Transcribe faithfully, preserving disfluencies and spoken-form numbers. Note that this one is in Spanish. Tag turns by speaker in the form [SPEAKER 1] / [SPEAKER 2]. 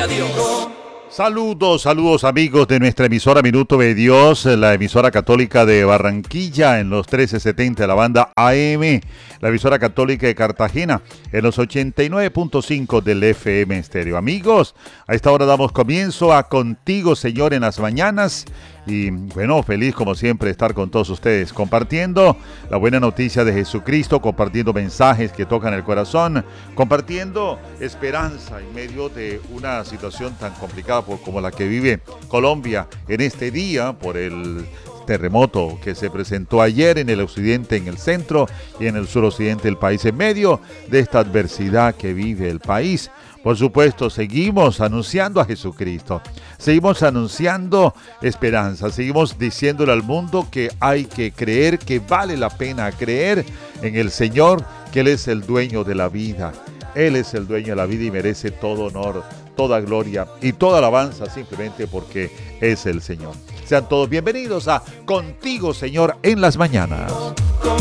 [SPEAKER 1] gloria a Dios.
[SPEAKER 2] Saludos, saludos amigos de nuestra emisora Minuto de Dios, la emisora católica de Barranquilla en los trece setenta de la banda A M, la emisora católica de Cartagena en los ochenta y nueve punto cinco del F M estéreo. Amigos, a esta hora damos comienzo a Contigo Señor en las mañanas y bueno, feliz como siempre de estar con todos ustedes, compartiendo la buena noticia de Jesucristo, compartiendo mensajes que tocan el corazón, compartiendo esperanza en medio de una situación tan complicada por, como la que vive Colombia en este día por el terremoto que se presentó ayer en el occidente, en el centro y en el suroccidente del país, en medio de esta adversidad que vive el país. Por supuesto, seguimos anunciando a Jesucristo, seguimos anunciando esperanza, seguimos diciéndole al mundo que hay que creer, que vale la pena creer en el Señor, que Él es el dueño de la vida. Él es el dueño de la vida y merece todo honor, toda gloria y toda alabanza simplemente porque es el Señor. Sean todos bienvenidos a Contigo, Señor, en las mañanas.